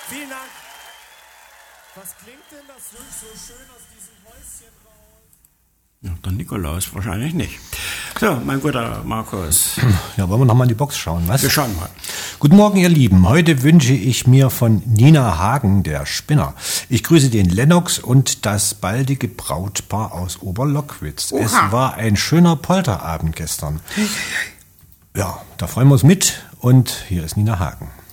Vielen Dank. Was klingt denn das so schön aus diesem Häuschen raus? Ja, der Nikolaus wahrscheinlich nicht. So, mein guter Markus. Ja, wollen wir noch mal in die Box schauen, was? Wir schauen mal. Guten Morgen, ihr Lieben. Heute wünsche ich mir von Nina Hagen, der Spinner. Ich grüße den Lennox und das baldige Brautpaar aus Oberlockwitz. Oha. Es war ein schöner Polterabend gestern. Ja, da freuen wir uns mit und hier ist Nina Hagen.